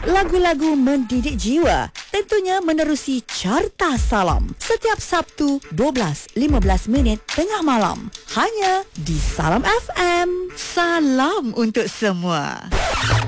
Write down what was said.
lagu-lagu mendidik jiwa, tentunya menerusi Carta Salam setiap Sabtu 12.15 tengah malam, hanya di Salam FM. Salam untuk semua.